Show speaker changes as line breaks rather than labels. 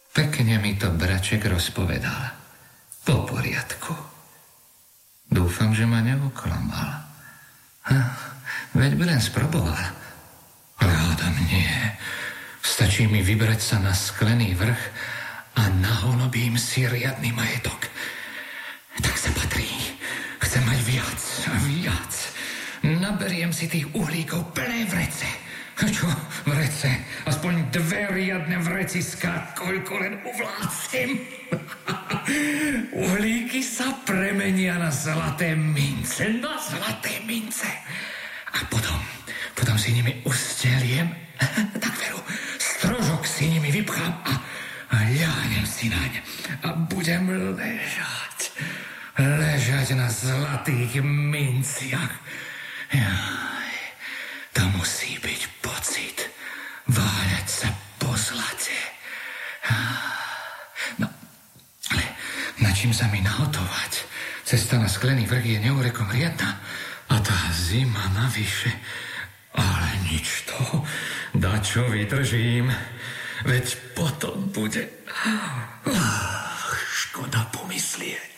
Pekne mi to braček rozpovedal. Po poriadku. Dúfam, že ma neoklamal. Veď by len sproboval. Ale hádam nie. Stačí mi vybrať sa na Sklený vrch a naholobím si riadny majetok. Tak sa patrí. Chcem mať viac a viac. Naberiem si tých uhlíkov plné vrece. Čo vrece? Aspoň 2 riadne vreciská, koľko len uvlácem. Uhlíky sa premenia na zlaté mince. Na zlaté mince. A potom si nimi usteliem. Tak veru, strožok si nimi vypchám a ľahnem si naň. A budem ležať na zlatých minciach. Jaj, to musí byť pocit váľať sa po zlate. No, ale na čím sa mi nahotovať? Cesta na Sklený vrch je neurekom riadna a tá zima navyše. Ale nič to, dačo vydržím, veď potom bude škoda pomyslieť.